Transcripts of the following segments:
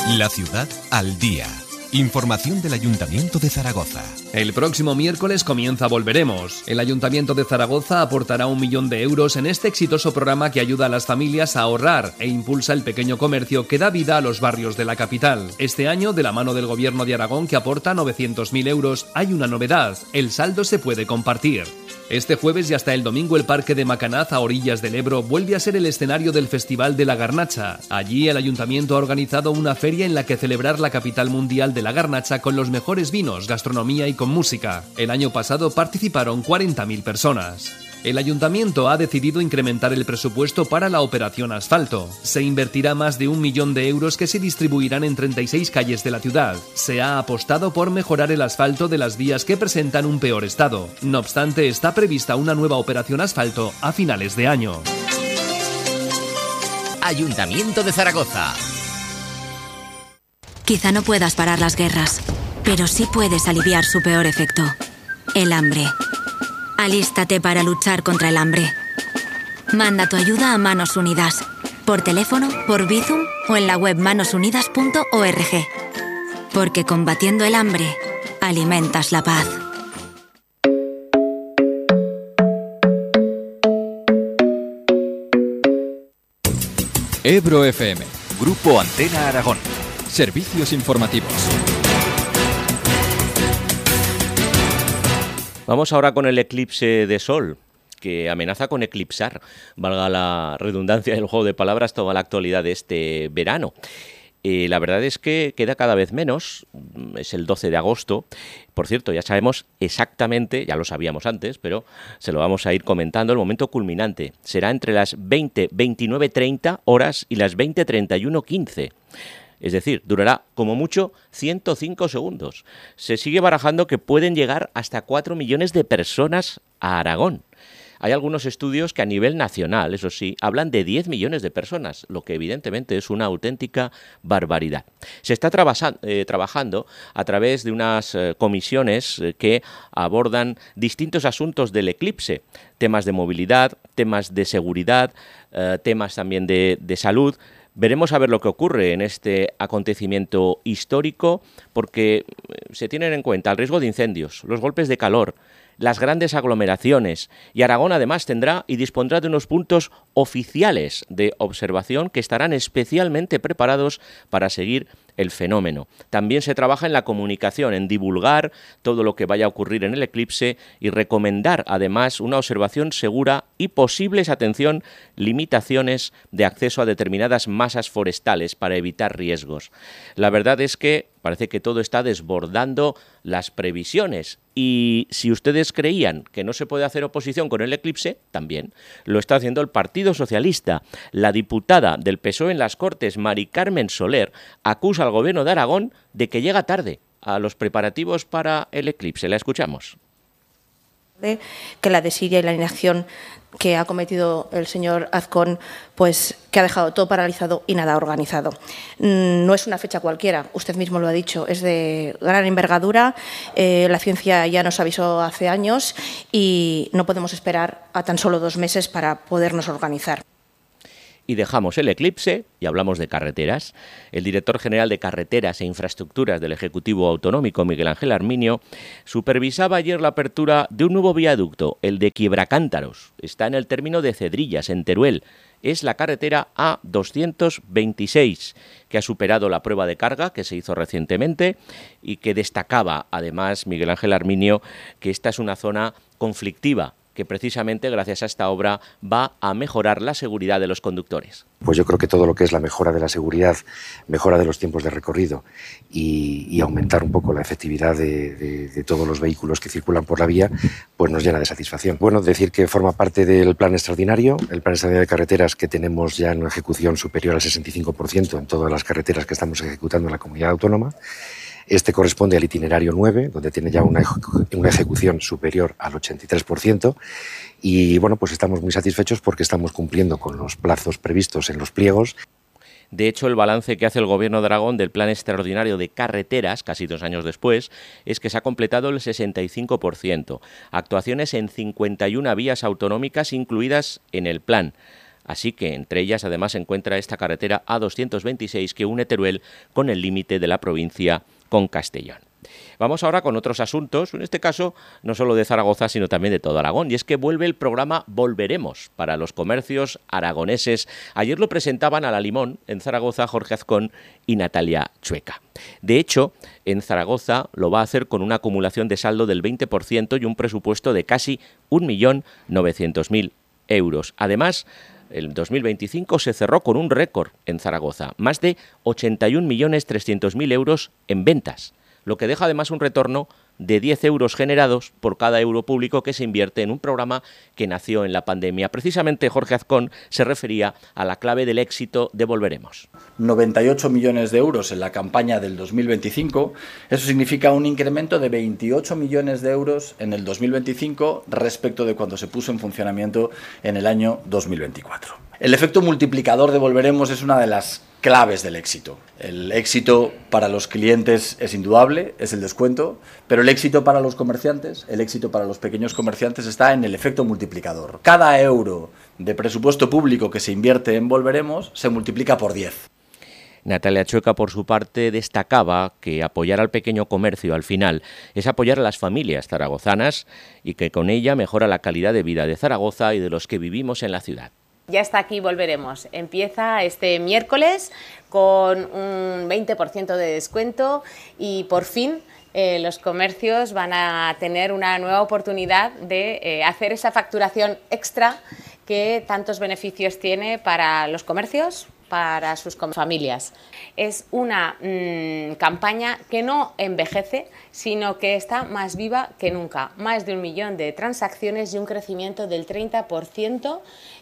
La ciudad al día. Información del Ayuntamiento de Zaragoza. El próximo miércoles comienza Volveremos. El Ayuntamiento de Zaragoza aportará 1 millón de euros en este exitoso programa que ayuda a las familias a ahorrar e impulsa el pequeño comercio que da vida a los barrios de la capital. Este año, de la mano del Gobierno de Aragón, que aporta 900.000 euros, hay una novedad: el saldo se puede compartir. Este jueves y hasta el domingo el Parque de Macanaz, a orillas del Ebro, vuelve a ser el escenario del Festival de la Garnacha. Allí el Ayuntamiento ha organizado una feria en la que celebrar la capital mundial de la garnacha con los mejores vinos, gastronomía y con música. El año pasado participaron 40.000 personas. El Ayuntamiento ha decidido incrementar el presupuesto para la operación asfalto. Se invertirá más de 1 millón de euros que se distribuirán en 36 calles de la ciudad. Se ha apostado por mejorar el asfalto de las vías que presentan un peor estado. No obstante, está prevista una nueva operación asfalto a finales de año. Ayuntamiento de Zaragoza. Quizá no puedas parar las guerras, pero sí puedes aliviar su peor efecto: el hambre. Alístate para luchar contra el hambre. Manda tu ayuda a Manos Unidas, por teléfono, por Bizum o en la web manosunidas.org. Porque combatiendo el hambre, alimentas la paz. Ebro FM. Grupo Antena Aragón. Servicios informativos. Vamos ahora con el eclipse de sol, que amenaza con eclipsar, valga la redundancia del juego de palabras, toda la actualidad de este verano. La verdad es que queda cada vez menos, es el 12 de agosto. Por cierto, ya sabemos exactamente, ya lo sabíamos antes, pero se lo vamos a ir comentando, el momento culminante será entre las 20:29:30 horas y las 20:31:15. Es decir, durará como mucho 105 segundos. Se sigue barajando que pueden llegar hasta 4 millones de personas a Aragón. Hay algunos estudios que a nivel nacional, eso sí, hablan de 10 millones de personas, lo que evidentemente es una auténtica barbaridad. Se está trabajando a través de unas comisiones que abordan distintos asuntos del eclipse, temas de movilidad, temas de seguridad, temas también de salud. Veremos a ver lo que ocurre en este acontecimiento histórico, porque se tienen en cuenta el riesgo de incendios, los golpes de calor, las grandes aglomeraciones, y Aragón además tendrá y dispondrá de unos puntos oficiales de observación que estarán especialmente preparados para seguir el fenómeno. También se trabaja en la comunicación, en divulgar todo lo que vaya a ocurrir en el eclipse y recomendar además una observación segura y posibles, atención, limitaciones de acceso a determinadas masas forestales para evitar riesgos. La verdad es que parece que todo está desbordando las previsiones, y si ustedes creían que no se puede hacer oposición con el eclipse, también lo está haciendo el Partido Socialista. La diputada del PSOE en las Cortes, Mari Carmen Soler, acusa al Gobierno de Aragón de que llega tarde a los preparativos para el eclipse. La escuchamos. Que la desidia y la inacción que ha cometido el señor Azcón, pues que ha dejado todo paralizado y nada organizado. No es una fecha cualquiera, usted mismo lo ha dicho, es de gran envergadura, la ciencia ya nos avisó hace años y no podemos esperar a tan solo 2 meses para podernos organizar. Y dejamos el eclipse y hablamos de carreteras. El director general de Carreteras e Infraestructuras del Ejecutivo Autonómico, Miguel Ángel Arminio, supervisaba ayer la apertura de un nuevo viaducto, el de Quiebracántaros. Está en el término de Cedrillas, en Teruel. Es la carretera A226, que ha superado la prueba de carga que se hizo recientemente y que destacaba, además, Miguel Ángel Arminio, que esta es una zona conflictiva, que precisamente gracias a esta obra va a mejorar la seguridad de los conductores. Pues yo creo que todo lo que es la mejora de la seguridad, mejora de los tiempos de recorrido y aumentar un poco la efectividad de todos los vehículos que circulan por la vía, pues nos llena de satisfacción. Bueno, decir que forma parte del plan extraordinario, el plan extraordinario de carreteras, que tenemos ya en ejecución superior al 65% en todas las carreteras que estamos ejecutando en la comunidad autónoma. Este corresponde al itinerario 9, donde tiene ya una ejecución superior al 83%, y bueno, pues estamos muy satisfechos porque estamos cumpliendo con los plazos previstos en los pliegos. De hecho, el balance que hace el Gobierno de Aragón del Plan Extraordinario de Carreteras, casi 2 años después, es que se ha completado el 65%. Actuaciones en 51 vías autonómicas incluidas en el plan. Así que entre ellas además se encuentra esta carretera A226 que une Teruel con el límite de la provincia con Castellón. Vamos ahora con otros asuntos, en este caso no solo de Zaragoza, sino también de todo Aragón, y es que vuelve el programa Volveremos para los comercios aragoneses. Ayer lo presentaban a La Limón, en Zaragoza, Jorge Azcón y Natalia Chueca. De hecho, en Zaragoza lo va a hacer con una acumulación de saldo del 20% y un presupuesto de casi 1.900.000 euros. Además, el 2025 se cerró con un récord en Zaragoza, más de 81.300.000 euros en ventas, lo que deja además un retorno de 10 euros generados por cada euro público que se invierte en un programa que nació en la pandemia. Precisamente Jorge Azcón se refería a la clave del éxito de Volveremos. 98 millones de euros en la campaña del 2025, eso significa un incremento de 28 millones de euros en el 2025 respecto de cuando se puso en funcionamiento en el año 2024. El efecto multiplicador de Volveremos es una de las claves del éxito. El éxito para los clientes es indudable, es el descuento, pero el éxito para los comerciantes, el éxito para los pequeños comerciantes está en el efecto multiplicador. Cada euro de presupuesto público que se invierte en Volveremos se multiplica por 10. Natalia Chueca, por su parte, destacaba que apoyar al pequeño comercio al final es apoyar a las familias zaragozanas y que con ella mejora la calidad de vida de Zaragoza y de los que vivimos en la ciudad. Ya está aquí Volveremos. Empieza este miércoles con un 20% de descuento y por fin los comercios van a tener una nueva oportunidad de hacer esa facturación extra que tantos beneficios tiene para los comercios, para sus familias. Es una campaña que no envejece, sino que está más viva que nunca. Más de 1 millón de transacciones y un crecimiento del 30%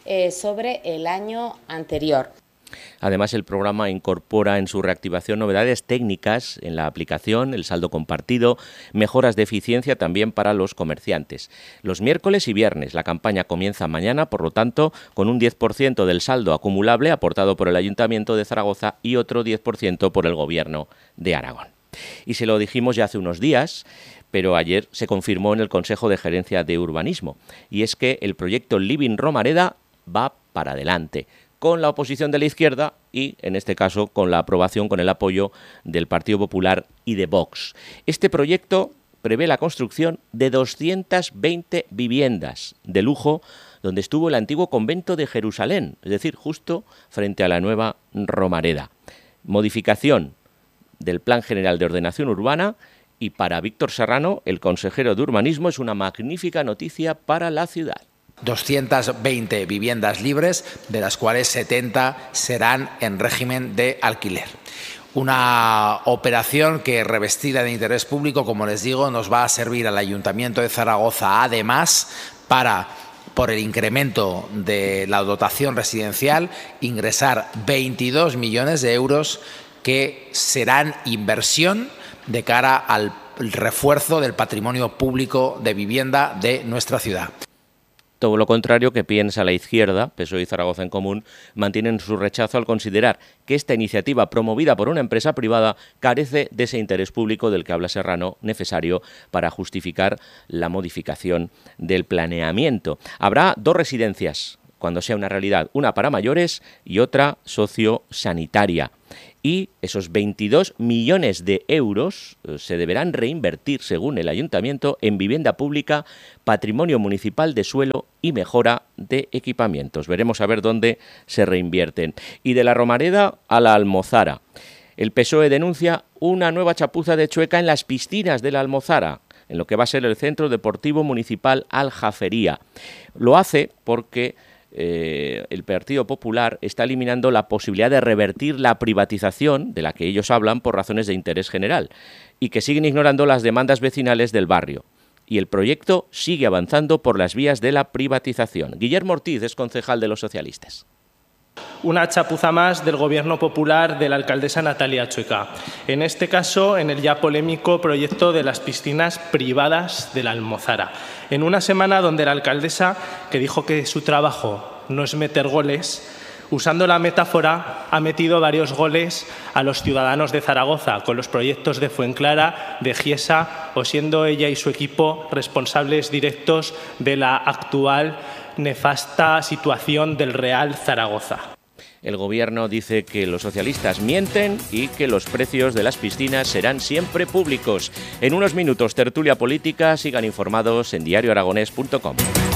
sobre el año anterior. Además, el programa incorpora en su reactivación novedades técnicas en la aplicación, el saldo compartido, mejoras de eficiencia también para los comerciantes. Los miércoles y viernes la campaña comienza mañana, por lo tanto, con un 10% del saldo acumulable aportado por el Ayuntamiento de Zaragoza y otro 10% por el Gobierno de Aragón. Y se lo dijimos ya hace unos días, pero ayer se confirmó en el Consejo de Gerencia de Urbanismo, y es que el proyecto Living Romareda va para adelante, con la oposición de la izquierda y, en este caso, con la aprobación, con el apoyo del Partido Popular y de Vox. Este proyecto prevé la construcción de 220 viviendas de lujo donde estuvo el antiguo convento de Jerusalén, es decir, justo frente a la nueva Romareda. Modificación del Plan General de Ordenación Urbana y para Víctor Serrano, el consejero de Urbanismo, es una magnífica noticia para la ciudad. 220 viviendas libres, de las cuales 70 serán en régimen de alquiler. Una operación que, revestida de interés público, como les digo, nos va a servir al Ayuntamiento de Zaragoza, además, para, por el incremento de la dotación residencial, ingresar 22 millones de euros que serán inversión de cara al refuerzo del patrimonio público de vivienda de nuestra ciudad. Todo lo contrario que piensa la izquierda, PSOE y Zaragoza en Común, mantienen su rechazo al considerar que esta iniciativa promovida por una empresa privada carece de ese interés público del que habla Serrano, necesario para justificar la modificación del planeamiento. Habrá 2 residencias cuando sea una realidad, una para mayores y otra sociosanitaria. Y esos 22 millones de euros se deberán reinvertir, según el Ayuntamiento, en vivienda pública, patrimonio municipal de suelo y mejora de equipamientos. Veremos a ver dónde se reinvierten. Y de la Romareda a la Almozara. El PSOE denuncia una nueva chapuza de Chueca en las piscinas de la Almozara, en lo que va a ser el Centro Deportivo Municipal Aljafería. Lo hace porque el Partido Popular está eliminando la posibilidad de revertir la privatización de la que ellos hablan por razones de interés general y que siguen ignorando las demandas vecinales del barrio. Y el proyecto sigue avanzando por las vías de la privatización. Guillermo Ortiz es concejal de los socialistas. Una chapuza más del Gobierno popular de la alcaldesa Natalia Chueca. En este caso, en el ya polémico proyecto de las piscinas privadas de la Almozara. En una semana donde la alcaldesa, que dijo que su trabajo no es meter goles, usando la metáfora, ha metido varios goles a los ciudadanos de Zaragoza con los proyectos de Fuenclara, de Giesa o siendo ella y su equipo responsables directos de la actual nefasta situación del Real Zaragoza. El gobierno dice que los socialistas mienten y que los precios de las piscinas serán siempre públicos. En unos minutos, tertulia política. Sigan informados en diarioaragonés.com.